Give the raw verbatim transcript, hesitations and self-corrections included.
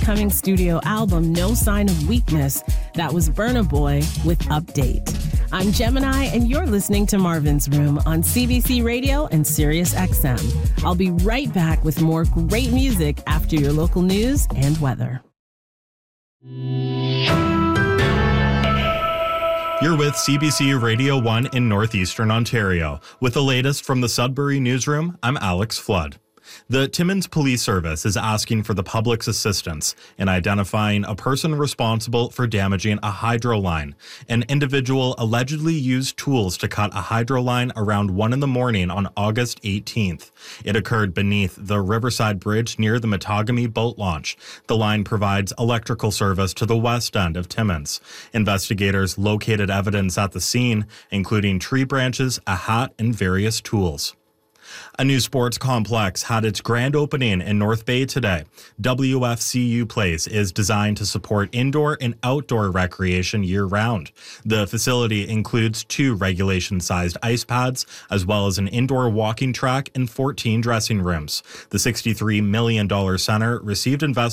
forthcoming studio album, No Sign of Weakness. That was Burna Boy with Update. I'm Gemini, and you're listening to Marvin's Room on C B C Radio and Sirius X M. I'll be right back with more great music after your local news and weather. You're with C B C Radio one in Northeastern Ontario. With the latest from the Sudbury Newsroom, I'm Alex Flood. The Timmins Police Service is asking for the public's assistance in identifying a person responsible for damaging a hydro line. An individual allegedly used tools to cut a hydro line around one in the morning on August eighteenth. It occurred beneath the Riverside Bridge near the Matagami boat launch. The line provides electrical service to the west end of Timmins. Investigators located evidence at the scene, including tree branches, a hat, and various tools. A new sports complex had its grand opening in North Bay today. W F C U Place is designed to support indoor and outdoor recreation year-round. The facility includes two regulation-sized ice pads, as well as an indoor walking track and fourteen dressing rooms. The sixty-three million dollars center received investment